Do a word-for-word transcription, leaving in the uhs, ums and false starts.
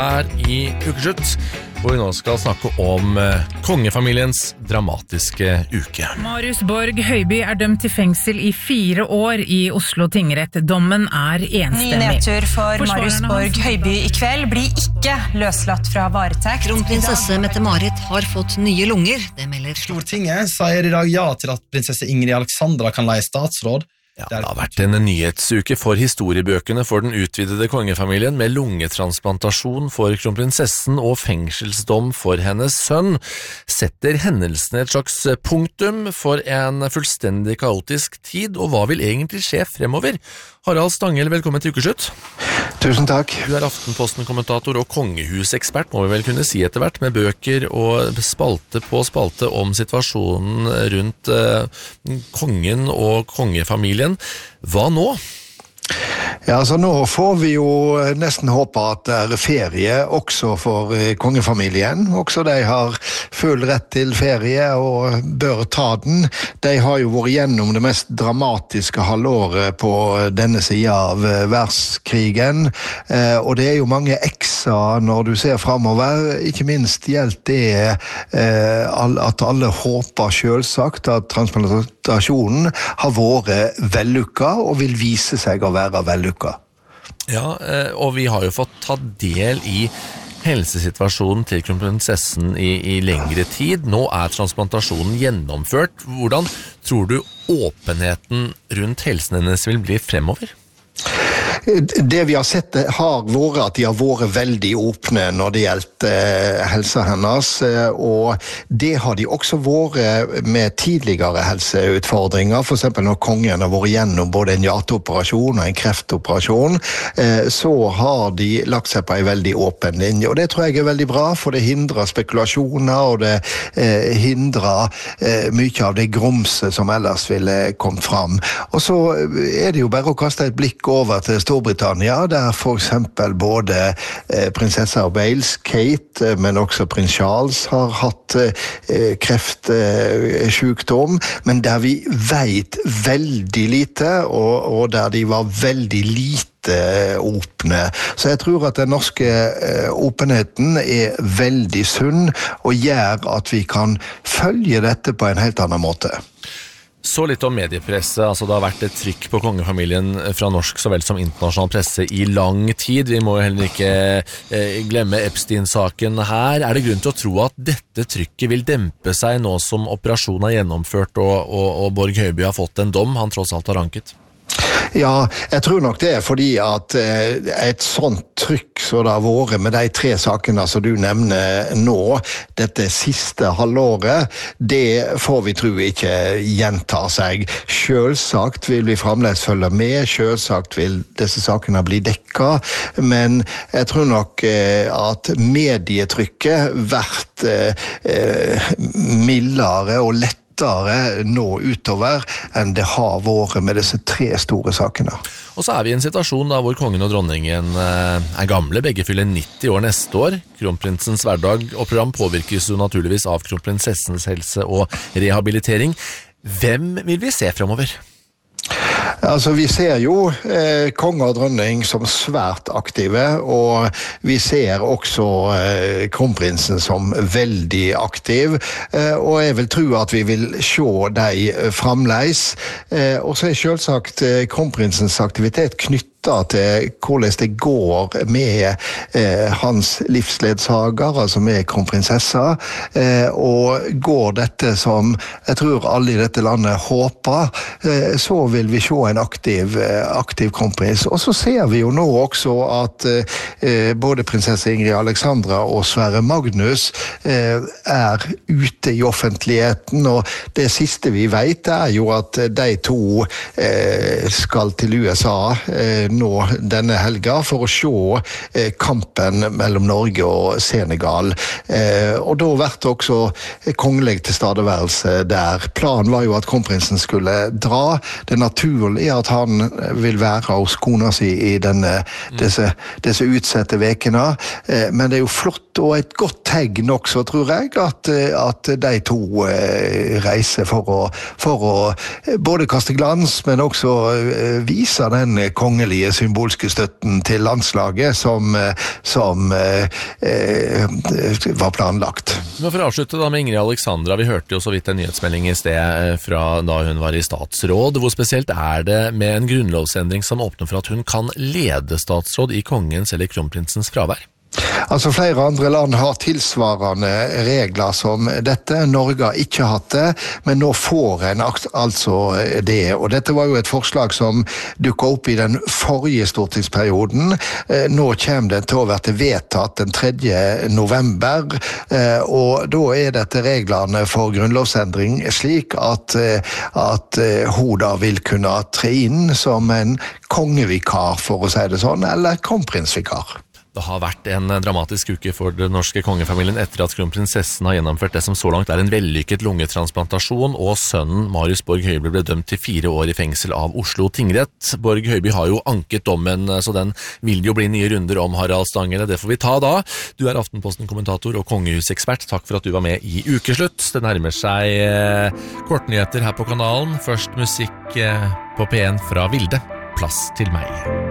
Her i Ukeslutt, hvor vi nå skal snakke om eh, kongefamiliens dramatiske uke. Marius Borg Høiby er dømt til fengsel i fire år i Oslo tingrett. Dommen er enstemmig. Ny nedtur for Marius Borg Høiby i kveld blir ikke løslatt fra varetekt. Kronprinsesse Mette-Marit har fått nye lunger, det melder Stortinget sier i dag ja til at prinsesse Ingrid Alexandra kan leie statsråd. Ja, det har vært en nyhetsuke for historiebøkene for den utvidede kongefamilien med lungetransplantasjon for kronprinsessen og fengselsdom for hennes sønn. Setter hendelsene et slags punktum for en fullstendig kaotisk tid, og hva vil egentlig skje fremover? Harald Stangel, velkommen til Ukeslutt. Tusen takk. Du er Aftenposten-kommentator og kongehusekspert, må vi vel kunne si etter hvert, med bøker og spalte på spalte om situasjonen rundt eh, kongen og kongefamilien. Hva nå? Ja, altså nå får vi jo nesten håpe at det er ferie også for kongefamilien. Også de har full rett til ferie og bør ta den. De har jo vært gjennom det mest dramatiske halvåret på denne siden av verdenskrigen. Og det er jo mange ekser når du ser fremover. Ikke minst gjelder det at alle håper selvsagt at transplantasjonen har vært vellykket og vil vise seg å være vellykket. Ja, og vi har jo fått ta del i helsesituasjonen til kronprinsessen i, i lengre tid. Nå er transplantasjonen gjennomført. Hvordan tror du åpenheten rundt helsen hennes vil bli fremover? Det vi har sett har vært at de har vært veldig åpne når det gjelder eh, helsa hennes, og det har de også vært med tidligere helseutfordringer. For eksempel når kongen har vært gjennom både en hjerteoperasjon og en kreftoperasjon, eh, så har de lagt seg på en veldig åpen linje, og det tror jeg er veldig bra, for det hindrer spekulasjoner, og det eh, hindrer eh, mye av det grumset som ellers ville kommet fram. Og så er det jo bare å kaste et blikk over til Storbritannia, der for eksempel både eh, prinsessa av Wales, Kate, eh, men også prins Charles har hatt eh, kreftsykdom, eh, men der vi vet veldig lite, og, og der de var veldig lite åpne. Så jeg tror at den norske eh, åpenheten er veldig sunn, og gjør at vi kan følge dette på en helt annen måte. Så litt om mediepresse, altså det har vært et trykk på kongefamilien fra norsk så vel som internasjonal presse i lang tid. Vi må jo heller ikke eh, glemme Epstein-saken her. Er det grunn til å tro at dette trykket vil dempe seg nå som operasjonen er gjennomført og, og, og Borg Høiby har fått en dom han tross alt har ranket? Ja, jeg tror nok det er fordi at eh, et sånt trykk så det har vært med de tre sakene som du nevner nå, dette siste halvåret, det får vi tro ikke gjenta seg. Selvsagt vil vi fremdeles følge med, selvsagt vil disse sakene bli dekket, men jeg tror nok eh, at medietrykket vært eh, mildere og lett nå utover enn det har vært med disse tre store sakene. Og så er vi i en situasjon da hvor kongen og dronningen er gamle, begge fyller nitti år neste år. Kronprinsens hverdag og program påvirkes jo naturligvis av kronprinsessens helse og rehabilitering. Hvem vil vi se fremover? Altså, vi ser jo eh, konge og dronning som svært aktive, og vi ser også eh, kronprinsen som veldig aktiv, eh, og jeg vil tro at vi vil se dem fremleis. Eh, og så er selvsagt eh, kronprinsens aktivitet knyttet til hvordan det går med eh, hans livsledsager, altså med kronprinsessa, eh, og går dette som jeg tror alle i dette landet håper, eh, så vil vi se en aktiv, eh, aktiv kronprins. Og så ser vi jo nå også at eh, både prinsesse Ingrid Alexandra og Sverre Magnus eh, er ute i offentligheten, og det siste vi vet er jo at de to eh, skal til U S A eh, nå denne helga for å se eh, kampen mellom Norge og Senegal. Eh, og da ble det også kongelig tilstedeværelse der. Planen var jo at kronprinsen skulle dra. Det er naturlig at han vil være hos kona si i denne, disse, disse utsette vekene. Eh, men det er jo flott og et godt tegn også, tror jeg, at, at de to eh, reiser for å, for å både kaste glans, men også eh, vise den kongelige viktige symbolske støtten til landslaget som, som eh, var planlagt. Men for å avslutte da med Ingrid Alexandra, vi hørte jo så vidt en nyhetsmelding i sted fra da hun var i statsråd. Hvor spesielt er det med en grunnlovsendring som åpner for at hun kan lede statsråd i kongens eller kronprinsens fravær? Altså flere andre land har tilsvarende regler som dette. Norge har ikke hatt det, men nå får en altså det. Og dette var jo et forslag som dukket opp i den forrige stortingsperioden. Nå kommer det til å være vedtatt den tredje november, og da er dette reglene for grunnlovsendring slik at, at hun da vil kunne tre inn som en kongevikar, for å si det sånn, eller kronprinsvikar. Det har vært en dramatisk uke for den norske kongefamilien etter at kronprinsessen har gjennomført det som så langt er en vellykket lungetransplantasjon, og sønnen Marius Borg Høiby ble dømt til fire år i fengsel av Oslo tingrett. Borg Høiby har jo anket dommen, så den vil jo bli nye runder om Harald Stanghelle. Det får vi ta da. Du er Aftenposten-kommentator og kongehusekspert. Takk for at du var med i Ukeslutt. Det nærmer seg kortnyheter her på kanalen. Først musikk på P en fra Vilde. Plass til meg.